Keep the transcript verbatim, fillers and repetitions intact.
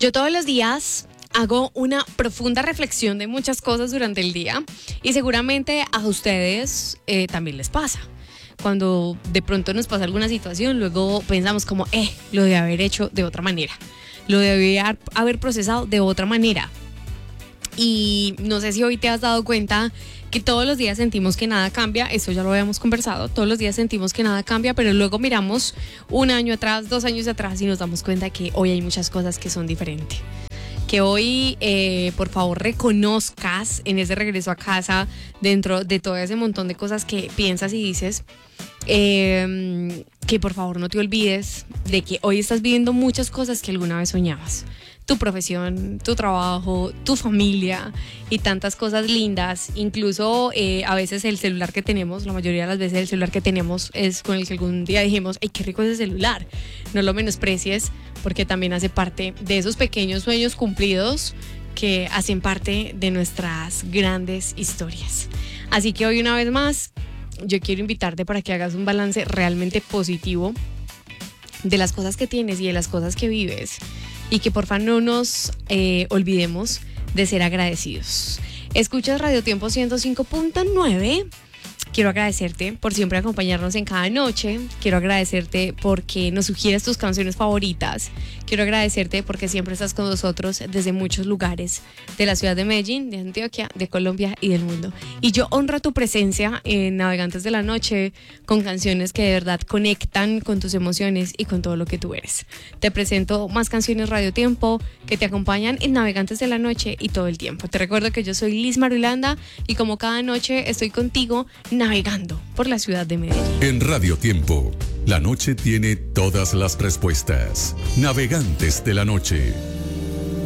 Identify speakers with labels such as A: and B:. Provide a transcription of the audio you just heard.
A: Yo todos los días hago una profunda reflexión de muchas cosas durante el día y seguramente a ustedes eh, también les pasa. Cuando de pronto nos pasa alguna situación, luego pensamos como, eh, lo de haber hecho de otra manera, lo de haber procesado de otra manera. Y no sé si hoy te has dado cuenta que todos los días sentimos que nada cambia, eso ya lo habíamos conversado, todos los días sentimos que nada cambia, pero luego miramos un año atrás, dos años atrás y nos damos cuenta que hoy hay muchas cosas que son diferentes. Que hoy, eh, por favor, reconozcas en ese regreso a casa, dentro de todo ese montón de cosas que piensas y dices, eh, que por favor no te olvides de que hoy estás viviendo muchas cosas que alguna vez soñabas. Tu profesión, tu trabajo, tu familia y tantas cosas lindas. Incluso eh, a veces el celular que tenemos, la mayoría de las veces el celular que tenemos es con el que algún día dijimos, ¡ay, qué rico ese celular! No lo menosprecies porque también hace parte de esos pequeños sueños cumplidos que hacen parte de nuestras grandes historias. Así que hoy una vez más, yo quiero invitarte para que hagas un balance realmente positivo de las cosas que tienes y de las cosas que vives. Y que porfa no nos eh, olvidemos de ser agradecidos. Escuchas Radio Tiempo ciento cinco punto nueve. Quiero agradecerte por siempre acompañarnos en cada noche. Quiero agradecerte porque nos sugieres tus canciones favoritas. Quiero agradecerte porque siempre estás con nosotros desde muchos lugares de la ciudad de Medellín, de Antioquia, de Colombia y del mundo. Y yo honro tu presencia en Navegantes de la Noche con canciones que de verdad conectan con tus emociones y con todo lo que tú eres. Te presento más canciones Radio Tiempo que te acompañan en Navegantes de la Noche y todo el tiempo. Te recuerdo que yo soy Liz Marulanda y como cada noche estoy contigo navegando por la ciudad de Medellín.
B: En Radio Tiempo, la noche tiene todas las respuestas. Navegantes de la Noche.